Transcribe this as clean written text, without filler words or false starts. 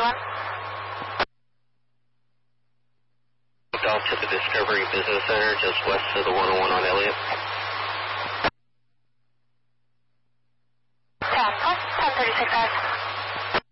Off to the Discovery Business Center, just west of the 101 on Elliott. 10 plus 1036 hours.